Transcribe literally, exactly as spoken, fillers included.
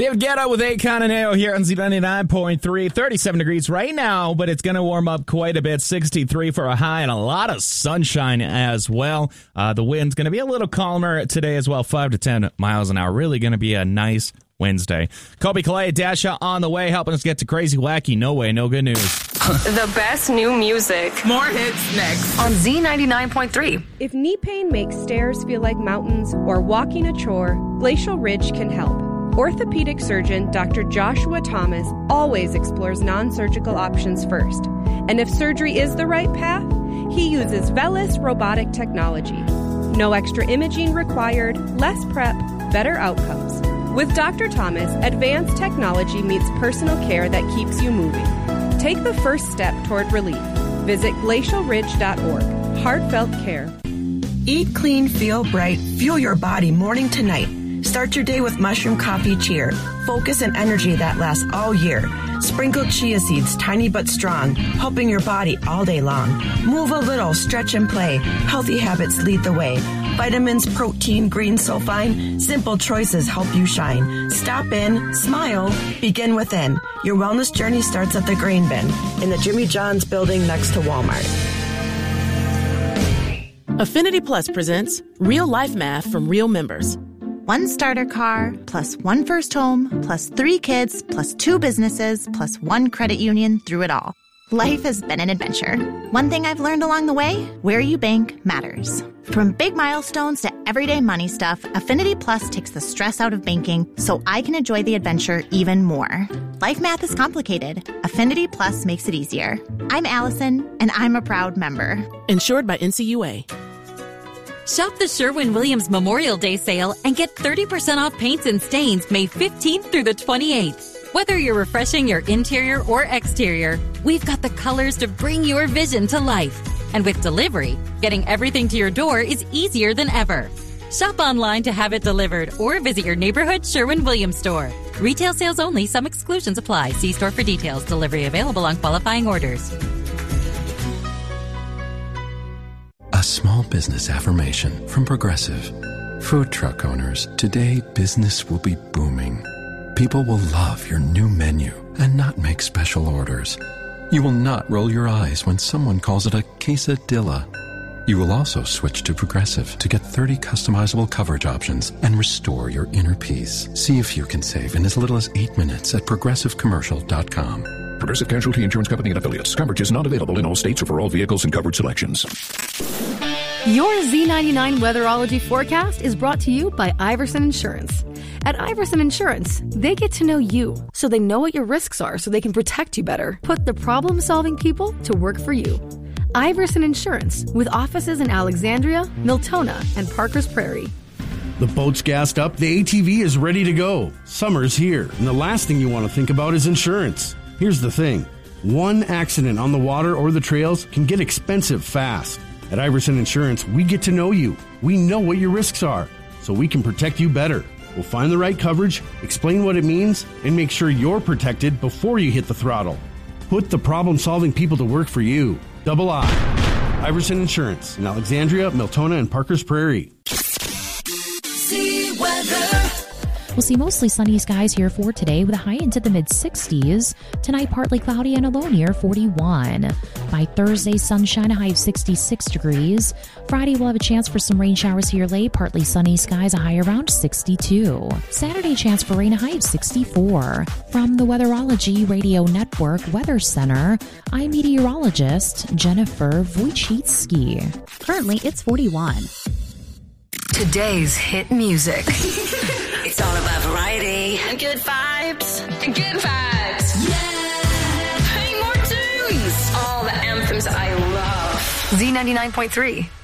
David Guetta with Akon and Neo here on Z ninety-nine point three. thirty-seven degrees right now, but it's going to warm up quite a bit. sixty-three for a high and a lot of sunshine as well. Uh, the wind's going to be a little calmer today as well, five to ten miles an hour. Really going to be a nice Wednesday. Kobe Clay, Dasha on the way, helping us get to crazy, wacky, no way, no good news. The best new music. More hits next. On Z ninety-nine point three. If knee pain makes stairs feel like mountains or walking a chore, Glacial Ridge can help. Orthopedic surgeon Doctor Joshua Thomas always explores non-surgical options first. And if surgery is the right path, he uses VELYS robotic technology. No extra imaging required, less prep, better outcomes. With Doctor Thomas, advanced technology meets personal care that keeps you moving. Take the first step toward relief. Visit glacial ridge dot org. Heartfelt care. Eat clean, feel bright, fuel your body morning to night. Start your day with Mushroom Coffee Cheer. Focus and energy that lasts all year. Sprinkled chia seeds, tiny but strong, helping your body all day long. Move a little, stretch and play. Healthy habits lead the way. Vitamins, protein, green, so fine. Simple choices help you shine. Stop in, smile, begin within. Your wellness journey starts at the grain bin in the Jimmy John's building next to Walmart. Affinity Plus presents Real Life Math from Real Members. One starter car, plus one first home, plus three kids, plus two businesses, plus one credit union through it all. Life has been an adventure. One thing I've learned along the way, where you bank matters. From big milestones to everyday money stuff, Affinity Plus takes the stress out of banking so I can enjoy the adventure even more. Life math is complicated. Affinity Plus makes it easier. I'm Allison, and I'm a proud member. Insured by N C U A. Shop the Sherwin-Williams Memorial Day sale and get thirty percent off paints and stains May fifteenth through the twenty-eighth. Whether you're refreshing your interior or exterior, we've got the colors to bring your vision to life. And with delivery, getting everything to your door is easier than ever. Shop online to have it delivered or visit your neighborhood Sherwin-Williams store. Retail sales only. Some exclusions apply. See store for details. Delivery available on qualifying orders. A small business affirmation from Progressive. Food truck owners, today business will be booming. People will love your new menu and not make special orders. You will not roll your eyes when someone calls it a quesadilla. You will also switch to Progressive to get thirty customizable coverage options and restore your inner peace. See if you can save in as little as eight minutes at progressive commercial dot com. Progressive Casualty Insurance Company and Affiliates. Coverage is not available in all states or for all vehicles and coverage selections. Your Z ninety-nine Weatherology forecast is brought to you by Iverson Insurance. At Iverson Insurance, they get to know you, so they know what your risks are so they can protect you better. Put the problem-solving people to work for you. Iverson Insurance, with offices in Alexandria, Miltona, and Parkers Prairie. The boat's gassed up, the A T V is ready to go. Summer's here, and the last thing you want to think about is insurance. Here's the thing. One accident on the water or the trails can get expensive fast. At Iverson Insurance, we get to know you. We know what your risks are, so we can protect you better. We'll find the right coverage, explain what it means, and make sure you're protected before you hit the throttle. Put the problem-solving people to work for you. Double I. Iverson Insurance in Alexandria, Miltona, and Parkers Prairie. See weather. We'll see mostly sunny skies here for today with a high into the mid-sixties. Tonight, partly cloudy and a low near forty-one. By Thursday, sunshine, a high of sixty-six degrees. Friday, we'll have a chance for some rain showers here late. Partly sunny skies, a high around sixty-two. Saturday, chance for rain, a high of sixty-four. From the Weatherology Radio Network Weather Center, I'm meteorologist Jennifer Wojcicki. Currently, it's forty-one. Today's hit music. It's all about variety and good vibes. And good vibes. Yeah. Hey, more tunes. All the anthems I love. Z ninety-nine point three.